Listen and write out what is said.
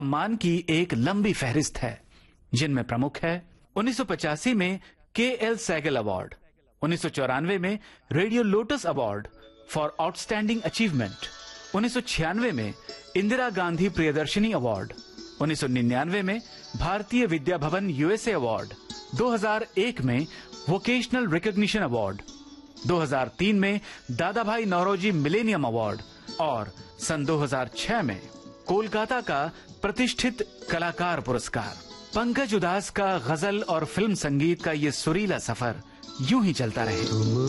मान की एक लंबी फहरिस्त है, जिनमें प्रमुख है 1985 में KL सैगल अवार्ड, 1994 में radio lotus award for outstanding achievement, 1996 में इंदिरा गांधी प्रियदर्शनी अवार्ड, 1999 में भारतीय विद्या भवन USA अवार्ड, 2001 में वोकेशनल रिकॉग्निशन अवार्ड, 2003 में दादा भाई नौरोजी मिलेनियम अवार्ड और सन 2006 में कोलकाता का प्रतिष्ठित कलाकार पुरस्कार। पंकज उधास का गजल और फिल्म संगीत का ये सुरीला सफर यूं ही चलता रहे।